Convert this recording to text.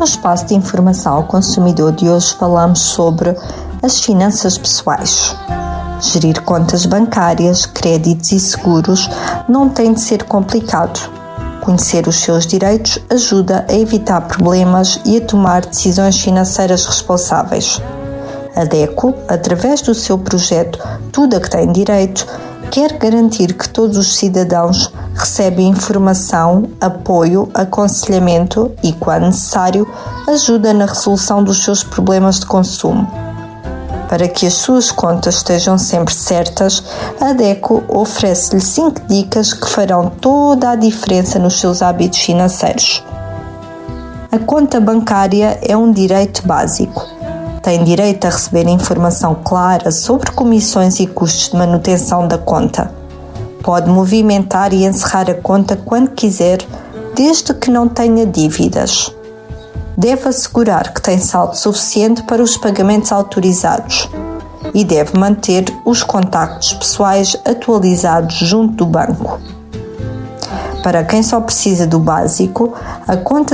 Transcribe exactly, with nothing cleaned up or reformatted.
No espaço de informação ao consumidor de hoje falamos sobre as finanças pessoais. Gerir contas bancárias, créditos e seguros não tem de ser complicado. Conhecer os seus direitos ajuda a evitar problemas e a tomar decisões financeiras responsáveis. A DECO, através do seu projeto Tudo a que tem direito, quer garantir que todos os cidadãos recebem informação, apoio, aconselhamento e, quando necessário, ajuda na resolução dos seus problemas de consumo. Para que as suas contas estejam sempre certas, a DECO oferece-lhe cinco dicas que farão toda a diferença nos seus hábitos financeiros. A conta bancária é um direito básico. Tem direito a receber informação clara sobre comissões e custos de manutenção da conta. Pode movimentar e encerrar a conta quando quiser, desde que não tenha dívidas. Deve assegurar que tem saldo suficiente para os pagamentos autorizados e deve manter os contactos pessoais atualizados junto do banco. Para quem só precisa do básico, a conta